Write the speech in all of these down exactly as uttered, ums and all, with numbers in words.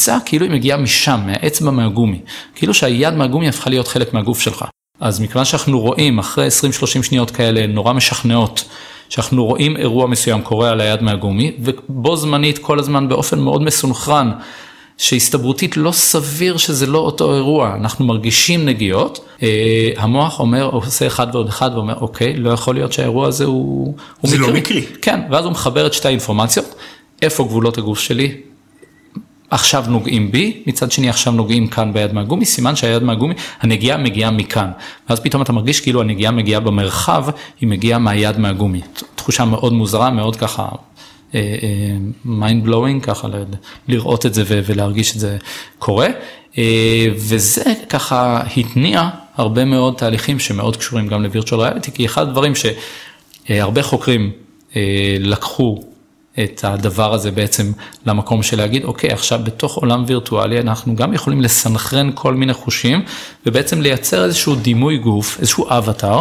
לחיצה כאילו היא מגיעה משם, מהאצבע מהגומי, כאילו שהיד מהגומי הפכה להיות חלק מהגוף שלך. אז מכיוון שאנחנו רואים אחרי עשרים שלושים שניות כאלה נורא משכנעות, שאנחנו רואים אירוע מסוים קורה על היד מהגומי, ובו זמנית כל הזמן באופן מאוד מסונכרן, שהסתברותית לא סביר שזה לא אותו אירוע, אנחנו מרגישים נגיעות, המוח אומר, הוא עושה אחד ועוד אחד ואומר, אוקיי, לא יכול להיות שהאירוע הזה הוא, הוא זה מקרי. לא מקרי. כן, ואז הוא מחבר את שתי האינפורמציות, איפה גבולות הגוף שלי, עכשיו נוגעים בי, מצד שני עכשיו נוגעים כאן ביד מהגומי, סימן שהיד מהגומי, הנגיעה מגיעה מכאן, ואז פתאום אתה מרגיש כאילו הנגיעה מגיעה במרחב, היא מגיעה מהיד מהגומי, תחושה מאוד מוזרה, מאוד ככה, mind blowing, ככה לראות את זה ולהרגיש את זה קורה, וזה ככה התניע הרבה מאוד תהליכים שמאוד קשורים גם ל-Virtual Reality, כי אחד הדברים שהרבה חוקרים לקחו את הדבר הזה בעצם למקום של להגיד, אוקיי, עכשיו בתוך עולם וירטואלי אנחנו גם יכולים לסנכרן כל מיני חושים, ובעצם לייצר איזשהו דימוי גוף, איזשהו אבטר,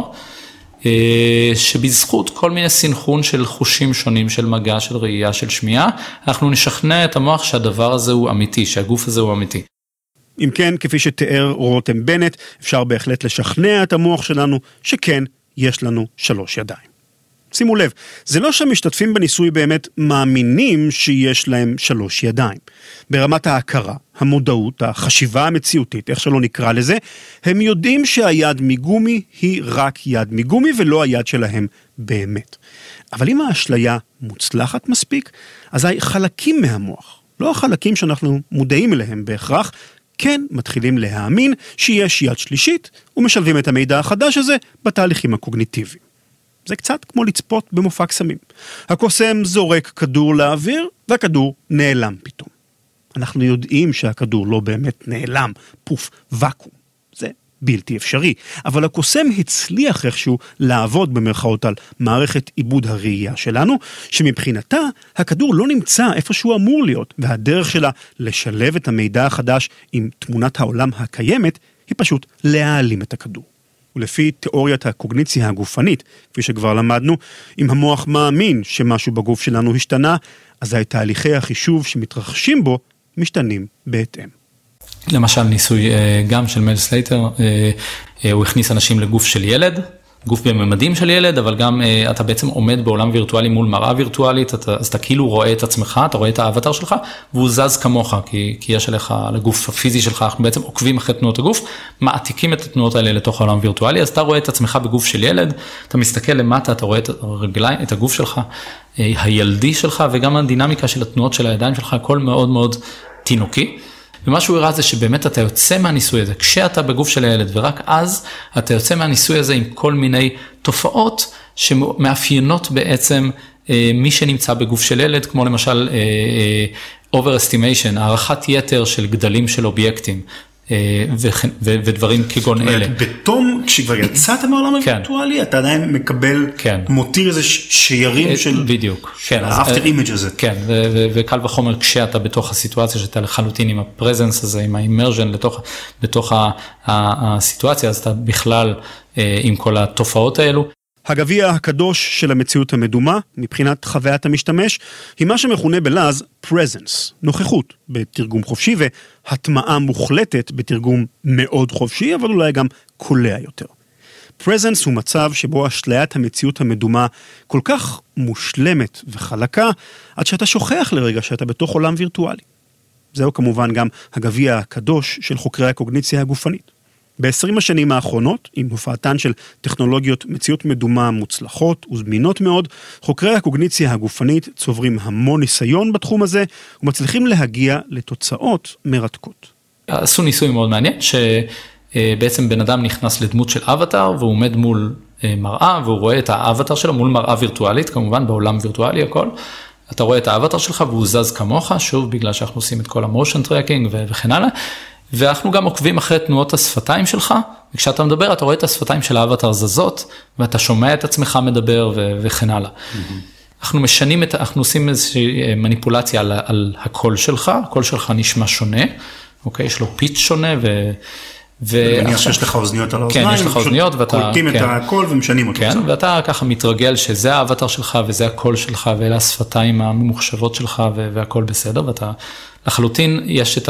שבזכות כל מיני סינכרון של חושים שונים, של מגע, של ראייה, של שמיעה, אנחנו נשכנע את המוח שהדבר הזה הוא אמיתי, שהגוף הזה הוא אמיתי. אם כן, כפי שתיאר רותם בנט, אפשר בהחלט לשכנע את המוח שלנו שכן, יש לנו שלוש ידיים. שימו לב, זה לא שהמשתתפים בניסוי באמת מאמינים שיש להם שלוש ידיים. ברמת ההכרה, המודעות, החשיבה המציאותית, איך שלא נקרא לזה, הם יודעים שהיד מגומי היא רק יד מגומי ולא היד שלהם באמת. אבל אם האשליה מוצלחת מספיק, אז חלקים מהמוח, לא החלקים שאנחנו מודעים אליהם בהכרח, כן מתחילים להאמין שיש יד שלישית ומשלבים את המידע החדש הזה בתהליכים הקוגניטיביים. זה קצת כמו לצפות במופע קסמים. הקוסם זורק כדור לאוויר, והכדור נעלם פתאום. אנחנו יודעים שהכדור לא באמת נעלם, פוף, וקום. זה בלתי אפשרי. אבל הקוסם הצליח איכשהו לעבוד במרכאות על מערכת עיבוד הראייה שלנו, שמבחינתה הכדור לא נמצא איפה שהוא אמור להיות, והדרך שלה לשלב את המידע החדש עם תמונת העולם הקיימת, היא פשוט להעלים את הכדור. ולפי תיאוריית הקוגניציה הגופנית, כפי שכבר למדנו, אם המוח מאמין שמשהו בגוף שלנו השתנה, אז תהליכי החישוב שמתרחשים בו משתנים בהתאם. למשל ניסוי גם של מל סלייטר, הוא הכניס אנשים לגוף של ילד, גוף בממדים של ילד, אבל גם אתה בעצם עומד בעולם וירטואלי מול מראה וירטואלית, אתה, אז אתה כאילו רואה את עצמך, אתה רואה את האבטר שלך, והוא זז כמוך, כי, כי יש עליך, לגוף הפיזי שלך, אנחנו בעצם עוקבים אחרי תנועות הגוף, מעתיקים את התנועות האלה לתוך העולם וירטואלי, אז אתה רואה את עצמך בגוף של ילד, אתה מסתכל למטה, אתה רואה את הרגליים, את הגוף שלך, הילדי שלך, וגם הדינמיקה של התנועות של הידיים שלך, הכל מאוד מאוד תינוקי. ומה שהוא הראה זה שבאמת אתה יוצא מהניסוי הזה, כשאתה בגוף של הילד, ורק אז אתה יוצא מהניסוי הזה עם כל מיני תופעות שמאפיינות בעצם מי שנמצא בגוף של ילד, כמו למשל overestimation, הערכת יתר של גדלים של אובייקטים, ודברים כגון אלה. בתום, כשכבר יצאת מהעולם הווירטואלי, אתה עדיין מקבל, מותיר איזה שיירים של... בדיוק. האפטר אימג' הזה. כן, וקל וחומר כשאתה בתוך הסיטואציה, שאתה לחלוטין עם הפרזנס הזה, עם האימרז'ן לתוך הסיטואציה, אז אתה בכלל עם כל התופעות האלו. הגביע הקדוש של המציאות המדומה, מבחינת חוויית המשתמש, היא מה שמכונה בלעז presence, נוכחות בתרגום חופשי, והטמעה מוחלטת בתרגום מאוד חופשי, אבל אולי גם קולע יותר. presence הוא מצב שבו אשליית המציאות המדומה כל כך מושלמת וחלקה, עד שאתה שוכח לרגע שאתה בתוך עולם וירטואלי. זהו כמובן גם הגביע הקדוש של חוקרי הקוגניציה הגופנית. ב-עשרים השנים האחרונות, עם הופעתן של טכנולוגיות מציאות מדומה מוצלחות וזמינות מאוד, חוקרי הקוגניציה הגופנית צוברים המון ניסיון בתחום הזה, ומצליחים להגיע לתוצאות מרתקות. עשו ניסוי מאוד מעניין, שבעצם בן אדם נכנס לדמות של אבטר, והוא עומד מול מראה, והוא רואה את האבטר שלו מול מראה וירטואלית, כמובן בעולם וירטואלי הכל, אתה רואה את האבטר שלך והוא זז כמוך, שוב בגלל שאנחנו עושים את כל המושן טרקינג וכן הלאה, ואנחנו גם עוקבים אחרי תנועות השפתיים שלך, וכשאתה מדבר, אתה רואה את השפתיים של האבטר זזות, ואתה שומע את עצמך מדבר ו- וכן הלאה. Mm-hmm. אנחנו משנים את, אנחנו עושים איזושהי מניפולציה על, על הקול שלך, הקול שלך נשמע שונה, אוקיי? יש לו פיץ' שונה, ו... ואני חושב שיש לך אוזניות על האוזניים, כן, יש לך אוזניות, ואתה... קולטים כן, את הקול ומשנים אותו. כן, ואתה ככה מתרגל שזה האבטר שלך, וזה הקול שלך, ואלה השפתיים הממוחשבות שלך, והכל בסדר, ואתה לחלוטין יש את